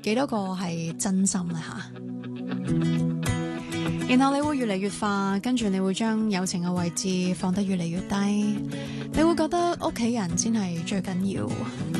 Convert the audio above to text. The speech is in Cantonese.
幾多個係真心咧吓？然後你會越嚟越化，跟住你會將友情嘅位置放得越嚟越低，你會覺得屋企人先係最緊要。